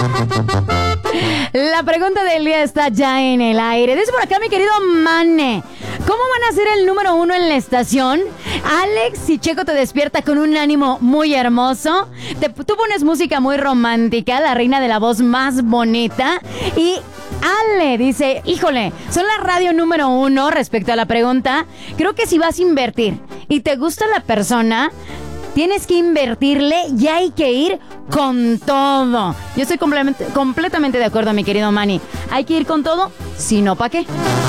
La pregunta del día está ya en el aire. Dice por acá mi querido Mane, ¿cómo van a ser el número 1 en la estación? Alex y Checo te despierta con un ánimo muy hermoso. Tú pones música muy romántica, la reina de la voz más bonita. Y Ale dice, híjole, son la radio número 1 respecto a la pregunta. Creo que si vas a invertir y te gusta la persona, tienes que invertirle y hay que ir con todo. Yo estoy completamente de acuerdo, mi querido Manny. Hay que ir con todo, si no, ¿para qué?